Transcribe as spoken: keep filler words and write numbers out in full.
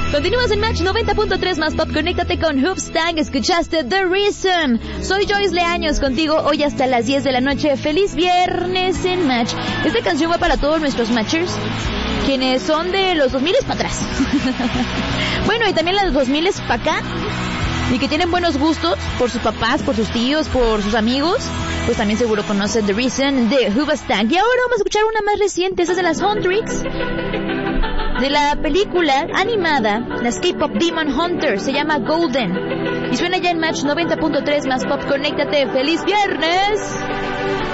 Continúas en Match noventa punto tres más Pop. Conéctate con Hoopstang. Escuchaste The Reason. Soy Joyce Leaños contigo hoy hasta las diez de la noche. Feliz viernes en Match. Esta canción va para todos nuestros matchers, quienes son de los dos mil para atrás. Bueno, y también los dos mil para acá, y que tienen buenos gustos por sus papás, por sus tíos, por sus amigos, pues también seguro conocen The Reason de Hoopstang. Y ahora vamos a escuchar una más reciente. Esa es de las Huntrix, de la película animada, las K-Pop Demon Hunter. Se llama Golden y suena ya en Match noventa punto tres más Pop. Conéctate. ¡Feliz viernes!